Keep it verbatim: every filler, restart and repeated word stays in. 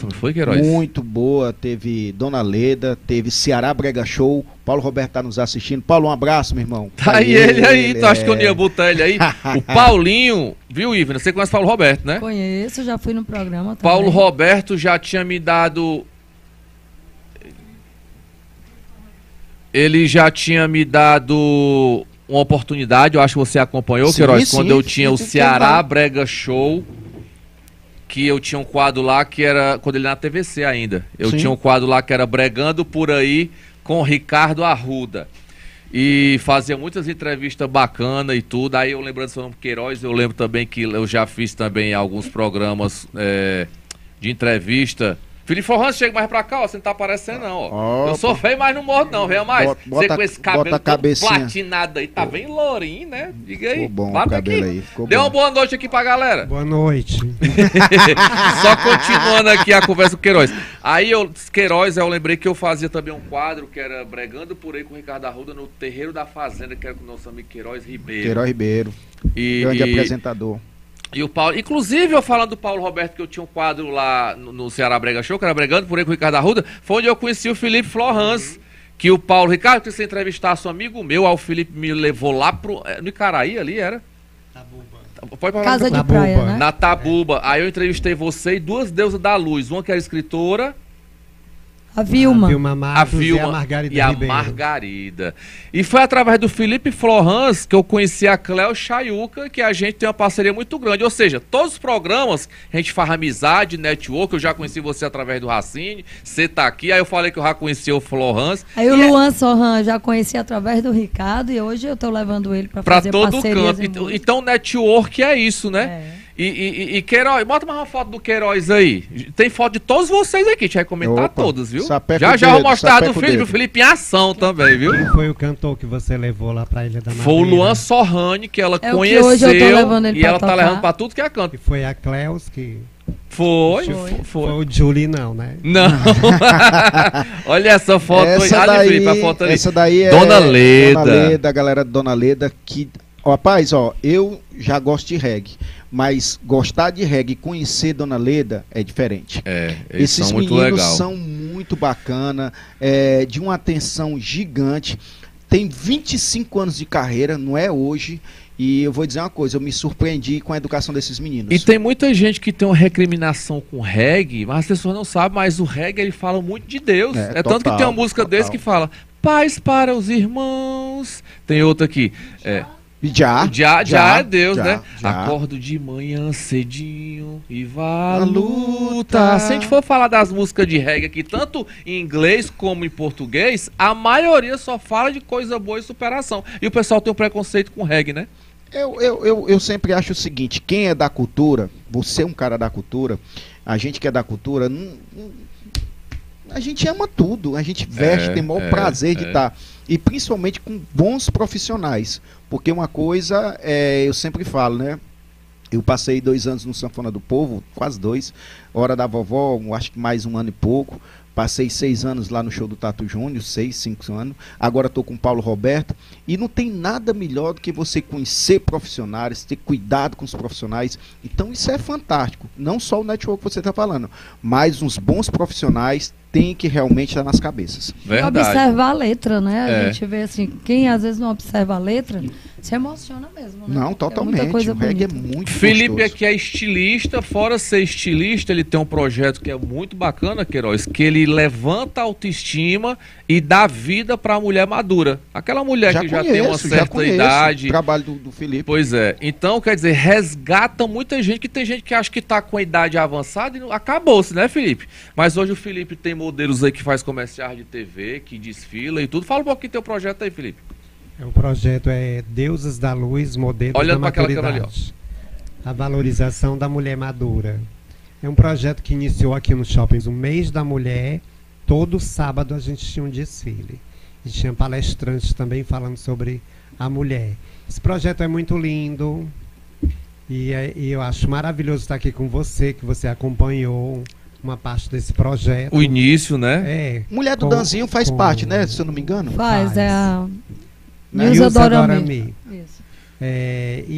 Foi, Queiroz? Muito boa. Teve Dona Leda, teve Ceará Brega Show. Paulo Roberto tá nos assistindo. Paulo, um abraço, meu irmão. Tá aí ele aí, tu acha que eu não ia botar ele aí? O Paulinho, viu, Ivna? Você conhece Paulo Roberto, né? Conheço, já fui no programa também. Paulo Roberto já tinha me dado... Ele já tinha me dado uma oportunidade, eu acho que você acompanhou, Queiroz, sim, quando sim, eu tinha sim, o Ceará Brega Show, que eu tinha um quadro lá que era, quando ele era na T V C ainda, eu sim. tinha um quadro lá que era Bregando Por Aí com Ricardo Arruda. E fazia muitas entrevistas bacanas e tudo. Aí eu lembrando do seu nome Queiroz, eu lembro também que eu já fiz também alguns programas é, de entrevista. Felipe Florence, chega mais pra cá, ó, você não tá aparecendo não, ó. Opa. Eu sou feio, mas não morro não, venha mais. Bota, você com esse cabelo todo platinado aí, tá bem lourinho, né? Diga aí. Ficou bom Bata o cabelo aqui. aí. Ficou Dê bom. uma boa noite aqui pra galera. Boa noite. Só continuando aqui a conversa com o Queiroz. Aí eu, Queiroz, eu lembrei que eu fazia também um quadro que era Bregando Por Aí com o Ricardo Arruda no Terreiro da Fazenda, que era com o nosso amigo Queiroz Ribeiro. Queiroz Ribeiro, e, grande e... apresentador. E o Paulo, inclusive eu falando do Paulo Roberto, que eu tinha um quadro lá no, no Ceará Brega Show, que era Bregando Por Aí com o Ricardo Arruda, foi onde eu conheci o Felipe Florence, que o Paulo, Ricardo, que você entrevistasse um amigo meu, aí o Felipe me levou lá pro, no Icaraí ali, era? Tabuba. Pode falar Casa de Tabuba. praia, né? Na Tabuba. Aí eu entrevistei você e duas deusas da luz, uma que era escritora... A Vilma. A Vilma Matos a Vilma e a Margarida e a Ribeiro. Margarida. E foi através do Felipe Florence que eu conheci a Cléo Chayuca, que a gente tem uma parceria muito grande. Ou seja, todos os programas, a gente faz amizade, network, eu já conheci você através do Racine, você tá aqui, aí eu falei que eu já conheci o Florence. Aí o Luan é... Sorran já conheci através do Ricardo e hoje eu tô levando ele pra, pra fazer todo parcerias canto. Então, então, network é isso, né? É. E, e, e Queiroz, bota mais uma foto do Queiroz aí. Tem foto de todos vocês aqui, a gente vai comentar Opa, todos, viu? Já já vou mostrar do Felipe, o Felipe em ação também, viu? Quem foi o cantor que você levou lá pra Ilha da Madeira? Foi o Luan Sorrani, que ela é conheceu, que hoje eu tô levando ele e pra ela tá tocar. levando pra tudo que é canto. E foi a Cleus que... Foi, foi. Foi, foi. o Julie não, né? Não. Olha essa foto essa aí. daí, Felipe, a foto ali. Essa daí é Dona Leda. Dona Leda, a galera de Dona Leda, que... Ó, rapaz, ó, eu já gosto de reggae, mas gostar de reggae e conhecer Dona Leda é diferente. É, eles Esses são muito meninos legal. são muito bacana, é, de uma atenção gigante. Tem vinte e cinco anos de carreira, não é hoje. E eu vou dizer uma coisa, eu me surpreendi com a educação desses meninos. E tem muita gente que tem uma recriminação com reggae, mas as pessoas não sabem, mas o reggae ele fala muito de Deus. É, é total, tanto que tem uma música total. desse que fala paz para os irmãos. Tem outra aqui. É, Já, já, já é Deus, já, né? já. Acordo de manhã cedinho e vá à A luta. luta. Se a gente for falar das músicas de reggae aqui, tanto em inglês como em português, a maioria só fala de coisa boa e superação. E o pessoal tem um preconceito com reggae, né? Eu, eu, eu, eu sempre acho o seguinte, quem é da cultura, você é um cara da cultura, a gente que é da cultura, não, não, a gente ama tudo, a gente veste, É, tem o maior é, prazer de é. estar. E principalmente com bons profissionais. Porque uma coisa, é, eu sempre falo, né? Eu passei dois anos no Sanfona do Povo, quase dois. Hora da Vovó, acho que mais um ano e pouco. Passei seis anos lá no show do Tato Júnior, seis, cinco anos. Agora estou com o Paulo Roberto. E não tem nada melhor do que você conhecer profissionais, ter cuidado com os profissionais. Então isso é fantástico. Não só o network que você está falando, mas uns bons profissionais têm que realmente estar nas cabeças. Verdade. Observar a letra, né? A É. gente vê assim, quem às vezes não observa a letra, se emociona mesmo, né? Não, Porque é totalmente. muita coisa O reggae é bonita. muito Felipe gostoso. aqui é estilista, fora ser estilista, ele tem um projeto que é muito bacana, Queiroz, que ele levanta a autoestima e dá vida para a mulher madura. Aquela mulher que já tem uma conheço, já certa conheço idade. o trabalho do, do Felipe. Pois é. Então, quer dizer, resgata muita gente, que tem gente que acha que tá com a idade avançada e não- acabou-se, né, Felipe? Mas hoje o Felipe tem modelos aí que faz comerciais de T V, que desfila e tudo. Fala um pouquinho do teu projeto aí, Felipe. O projeto é Deuses da Luz, Modelos Olhando da pra aquela câmera Maturidade. A valorização da mulher madura. É um projeto que iniciou aqui no Shopping, o mês da mulher. Todo sábado a gente tinha um desfile. E tinha palestrantes também falando sobre a mulher. Esse projeto é muito lindo. E, é- e eu acho maravilhoso estar aqui com você, que você acompanhou uma parte desse projeto. O início, né? É. Mulher do com- Danzinho faz com- parte, né? Se eu não me engano. Faz, Faz. é a Né? Nilza Nilza Dorami. Dorami. Isso. É,